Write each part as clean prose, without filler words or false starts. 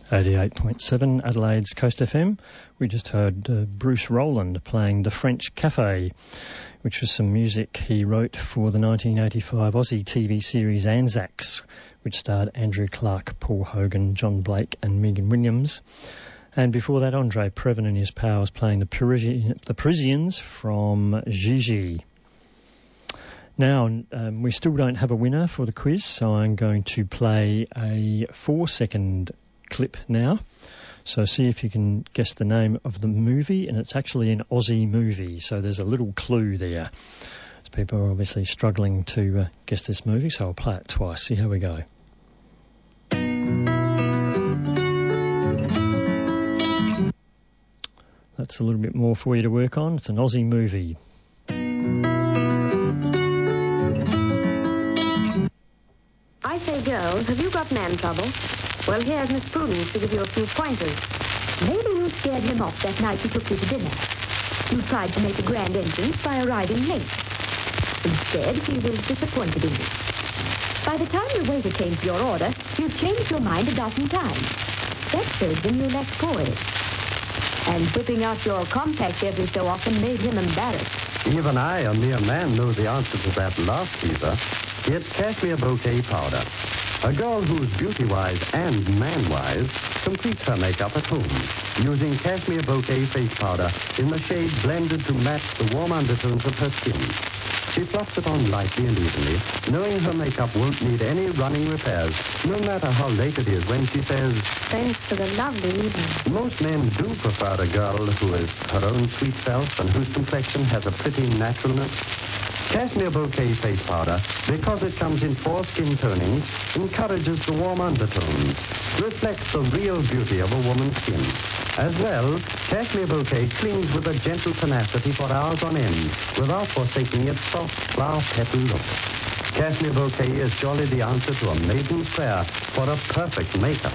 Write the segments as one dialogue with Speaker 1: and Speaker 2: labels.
Speaker 1: 88.7 Adelaide's Coast FM. We just heard Bruce Rowland playing The French Cafe, which was some music he wrote for the 1985 Aussie TV series Anzacs, which starred Andrew Clark, Paul Hogan, John Blake and Megan Williams. And before that, Andre Previn and his pals playing the Parisians from Gigi. Now, we still don't have a winner for the quiz, so I'm going to play a 4-second clip now. So see if you can guess the name of the movie, and it's actually an Aussie movie, so there's a little clue there. So people are obviously struggling to guess this movie, so I'll play it twice. See how we go. That's a little bit more for you to work on. It's an Aussie movie.
Speaker 2: I say, girls, have you got man trouble? Well, here's Miss Prudence to give you a few pointers.
Speaker 3: Maybe you scared him off that night he took you to dinner. You tried to make a grand entrance by arriving late. Instead, he was disappointed in you. By the time the waiter came for your order, you changed your mind a dozen times. That showed him you lacked poise. And whipping out your compact every so often made him embarrassed.
Speaker 4: Even I, a mere man, know the answer to that last teaser. It's Cashmere Bouquet Powder. A girl who's beauty-wise and man-wise completes her makeup at home using Cashmere Bouquet Face Powder in the shade blended to match the warm undertones of her skin. She fluffs it on lightly and evenly, knowing her makeup won't need any running repairs, no matter how late it is when she says,
Speaker 2: "Thanks for the lovely evening."
Speaker 4: Most men do prefer a girl who is her own sweet self and whose complexion has a pretty naturalness. Cashmere Bouquet Face Powder, because it comes in 4 skin tonings, encourages the warm undertones, reflects the real beauty of a woman's skin. As well, Cashmere Bouquet clings with a gentle tenacity for hours on end, without forsaking its soft, flower-petal look. Cashmere Bouquet is surely the answer to a maiden's prayer for a perfect makeup.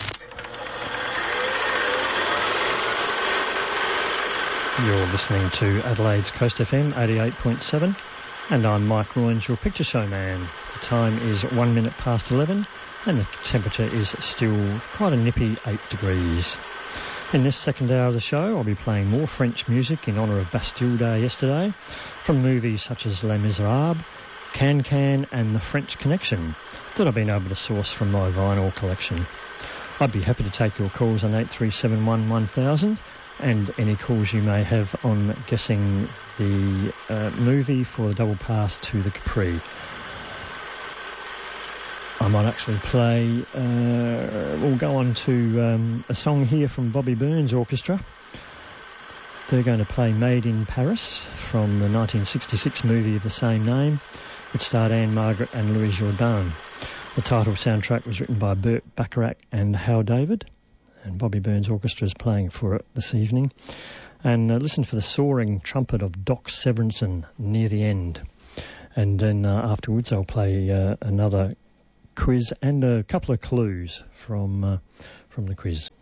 Speaker 1: You're listening to Adelaide's Coast FM 88.7. And I'm Mike Roynes, your picture show man. The time is 1 minute past 11 and the temperature is still quite a nippy 8 degrees. In this second hour of the show, I'll be playing more French music in honour of Bastille Day yesterday from movies such as Les Miserables, Can-Can and The French Connection that I've been able to source from my vinyl collection. I'd be happy to take your calls on 8371 1000 and any calls you may have on guessing the movie for the double pass to the Capri. I might actually play, we'll go on to a song here from Bobby Burns Orchestra. They're going to play Made in Paris from the 1966 movie of the same name, which starred Anne Margaret and Louis Jourdan. The title soundtrack was written by Burt Bacharach and Hal David, and Bobby Burns Orchestra is playing for it this evening. And listen for the soaring trumpet of Doc Severinsen near the end. And then afterwards I'll play another quiz and a couple of clues from the quiz.